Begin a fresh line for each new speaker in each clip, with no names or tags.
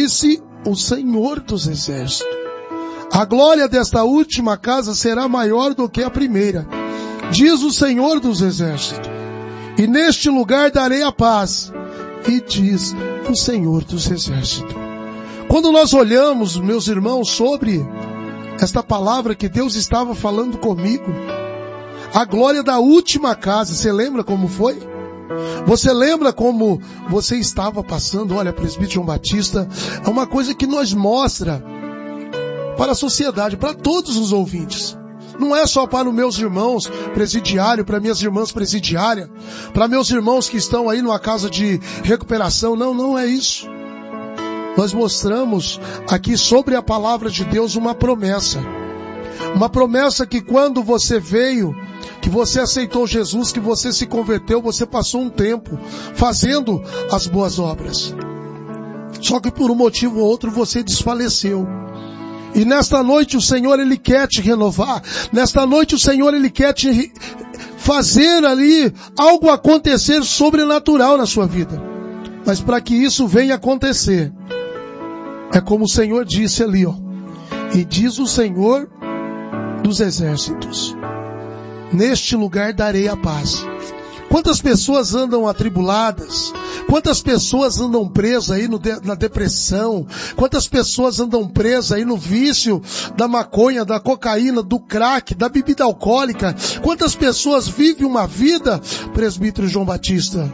disse o Senhor dos Exércitos. A glória desta última casa será maior do que a primeira, diz o Senhor dos Exércitos. E neste lugar darei a paz, e diz o Senhor dos Exércitos. Quando nós olhamos, meus irmãos, sobre esta palavra que Deus estava falando comigo, a glória da última casa, você lembra como foi? Você lembra como você estava passando? Olha, presbítero João Batista, é uma coisa que nos mostra para a sociedade, para todos os ouvintes. Não é só para os meus irmãos presidiários, para minhas irmãs presidiárias, para meus irmãos que estão aí numa casa de recuperação. Não, não é isso. Nós mostramos aqui sobre a palavra de Deus uma promessa. Uma promessa que quando você veio, que você aceitou Jesus, que você se converteu, você passou um tempo fazendo as boas obras. Só que por um motivo ou outro você desfaleceu. E nesta noite o Senhor, Ele quer te renovar. Nesta noite o Senhor, Ele quer te fazer ali algo acontecer sobrenatural na sua vida. Mas para que isso venha acontecer, é como o Senhor disse ali, ó. E diz o Senhor dos Exércitos: neste lugar darei a paz. Quantas pessoas andam atribuladas? Quantas pessoas andam presas aí na depressão? Quantas pessoas andam presas aí no vício da maconha, da cocaína, do crack, da bebida alcoólica? Quantas pessoas vivem uma vida, presbítero João Batista,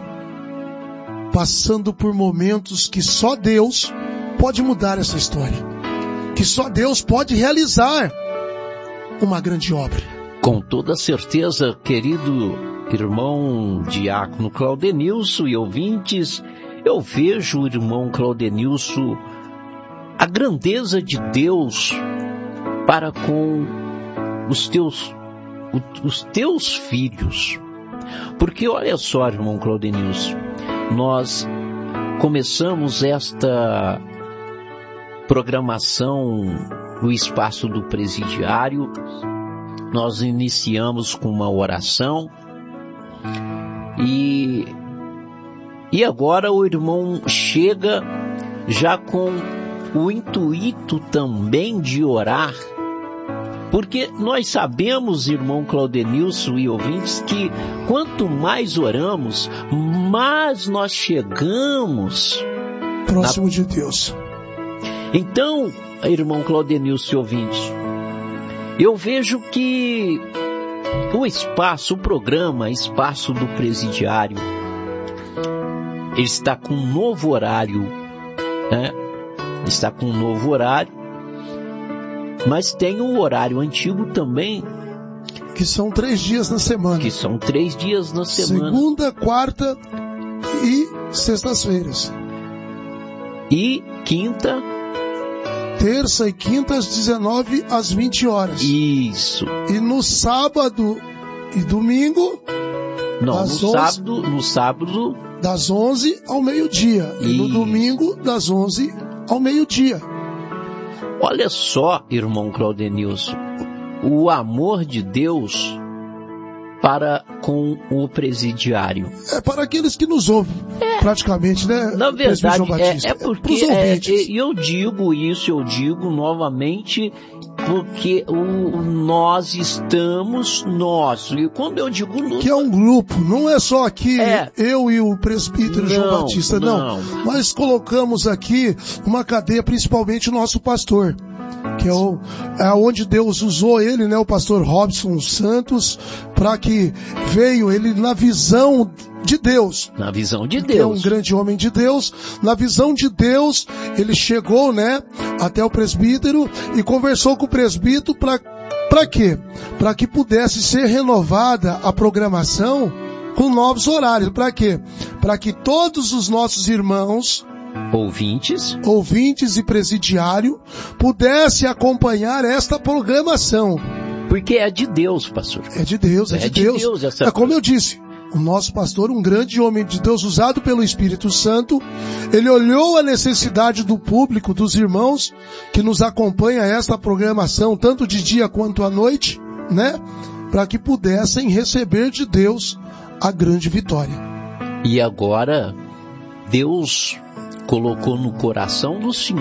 passando por momentos que só Deus pode mudar essa história? Que só Deus pode realizar uma grande obra.
Com toda certeza, querido irmão diácono Claudenilson e ouvintes, eu vejo, irmão Claudenilson, a grandeza de Deus para com os teus filhos. Porque olha só, irmão Claudenilson, nós começamos esta programação no espaço do presidiário. Nós iniciamos com uma oração e agora o irmão chega já com o intuito também de orar, porque nós sabemos, irmão Claudenilson e ouvintes, que quanto mais oramos, mais nós chegamos
próximo de Deus.
Então, irmão Claudenilson e ouvintes, eu vejo que o programa Espaço do Presidiário, ele está com um novo horário, né? Está com um novo horário, mas tem um horário antigo também.
Que são 3 dias na semana.
Que são 3 dias na semana.
Segunda, quarta e sextas-feiras.
E quinta...
Terça e quinta às 19 às 20 horas.
Isso.
E no sábado e domingo...
Não, no sábado...
Das 11 ao meio-dia. E no domingo, das 11 ao meio-dia.
Olha só, irmão Claudenilson, o amor de Deus para com o presidiário.
É para aqueles que nos ouvem, praticamente, né?
Na verdade, é porque eu digo novamente, porque nós estamos, e quando eu digo...
Que é um grupo, não é só aqui eu e o presbítero João Batista, não. Nós colocamos aqui uma cadeia, principalmente o nosso pastor, que é onde Deus usou ele, né, o pastor Robson Santos, para que veio ele na visão de Deus.
Na visão de
Deus.
É
um grande homem de Deus. Na visão de Deus, ele chegou, né, até o presbítero e conversou com o presbítero para quê? Para que pudesse ser renovada a programação com novos horários. Para quê? Para que todos os nossos irmãos ouvintes e presidiário pudessem acompanhar esta programação.
Porque é de Deus, pastor.
É de Deus. É como eu disse, o nosso pastor, um grande homem de Deus usado pelo Espírito Santo, ele olhou a necessidade do público, dos irmãos que nos acompanham a esta programação, tanto de dia quanto à noite, né? Para que pudessem receber de Deus a grande vitória.
E agora, Deus colocou no coração do Senhor